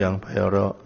อย่างไพเราะ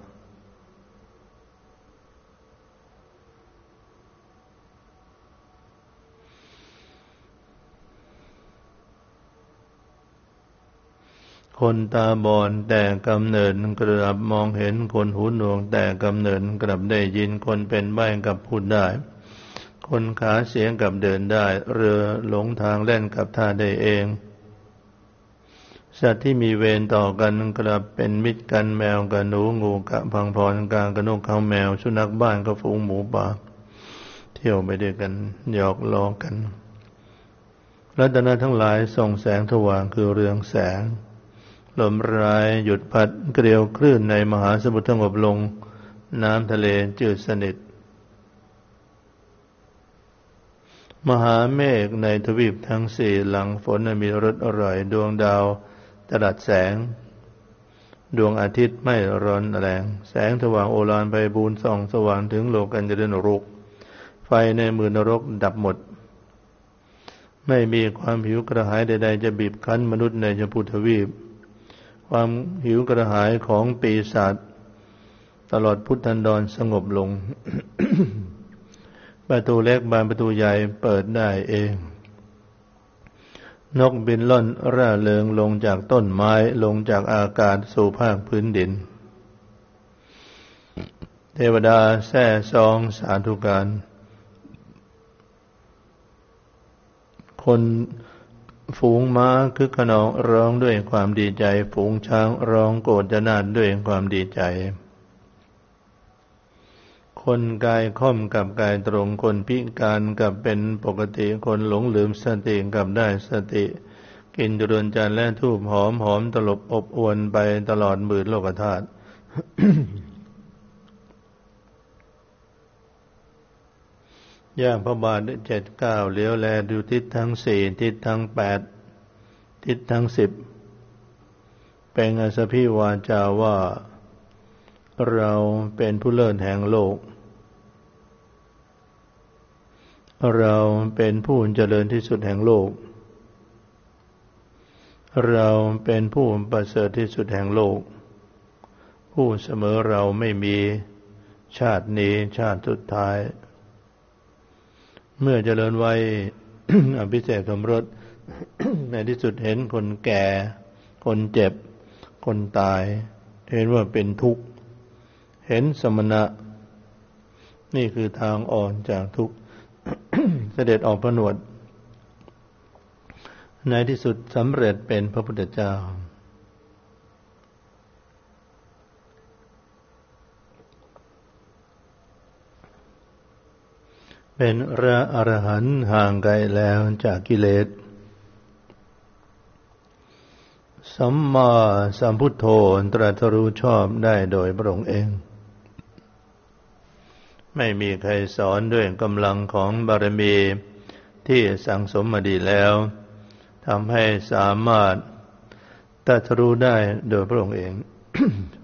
คนตาบอดแต่กำเนิดกลับมองเห็นคนหูหนวกแต่กำเนิดกลับได้ยินคนเป็นใบ้กับพูดได้คนขาเสียกับเดินได้เรือหลงทางแล่นกับท่าได้เองสัตว์ที่มีเวรต่อกันกลับเป็นมิตรกันแมวกับหนูงูกับพังพรกางกับนกเขาแมวสุนัขบ้านกับฝูงหมูป่าเที่ยวไปด้วยกันหยอกล้อกันรัตนะทั้งหลายส่องแสงสว่างคือเรืองแสงลมร้ายหยุดพัดเกลียวคลื่นในมหาสมุทรสงบลงน้ำทะเลจืดสนิทมหาเมฆในทวีปทั้งสี่หลังฝนมีรสอร่อยดวงดาวตรัสแสงดวงอาทิตย์ไม่ร้อนแรงแสงสว่างโอฬารไพบูลย์ส่องสว่างถึงโลกัญจรนรกไฟในหมื่นนรกดับหมดไม่มีความหิวกระหายใดๆจะบีบคั้นมนุษย์ในชมพูทวีปความหิวกระหายของปีศาจตลอดพุทธันดรสงบลง ประตูเล็กบานประตูใหญ่เปิดได้เองนกบินล่อนร่าเริงลงจากต้นไม้ลงจากอากาศสู่ภาคพื้นดินเทวดาแซ่ซองสาธุการคนฝูงม้าคึกขนองร้องด้วยความดีใจฝูงช้างร้องโกรธนาถด้วยความดีใจคนกายค่อมกับกายตรงคนพิการกับเป็นปกติคนหลงลืมสติกับได้สติกินจุลจันทร์และธูปหอมหอมตลบอบอวนไปตลอดหมื่นโลกธาตุ ย่างพระบาทได้7 ก้าวเลี้ยวแลดูทิศทั้ง4ทิศทั้ง8ทิศทั้ง10เป็นอสพิวาจาว่าเราเป็นผู้เลิศแห่งโลกเราเป็นผู้เจริญที่สุดแห่งโลกเราเป็นผู้ประเสริฐที่สุดแห่งโลกผู้เสมอเราไม่มีชาตินี้ชาติสุดท้ายเมื่อเจริญวัย อภิเษกสมรส ในที่สุดเห็นคนแก่คนเจ็บคนตายเห็นว่าเป็นทุกข์เห็นสมณะนี่คือทางออกจากทุกข์ เสด็จออกผนวดในที่สุดสำเร็จเป็นพระพุทธเจ้าเป็นพระอรหันต์ห่างไกลแล้วจากกิเลสสัมมาสัมพุทโธตรัสรู้ชอบได้โดยพระองค์เองไม่มีใครสอนด้วยกำลังของบารมีที่สั่งสมมาดีแล้วทำให้สามารถตรัสรู้ได้โดยพระองค์เอง